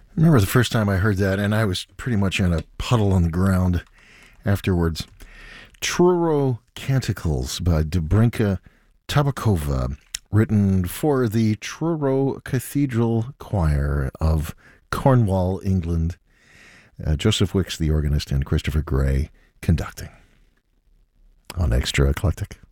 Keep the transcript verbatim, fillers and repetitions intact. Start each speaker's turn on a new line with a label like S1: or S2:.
S1: I remember the first time I heard that, and I was pretty much in a puddle on the ground afterwards. Truro Canticles by Dobrinka Tabakova, written for the Truro Cathedral Choir of Cornwall, England. Uh, Joseph Wicks, the organist, and Christopher Gray conducting on Extra Eclectic.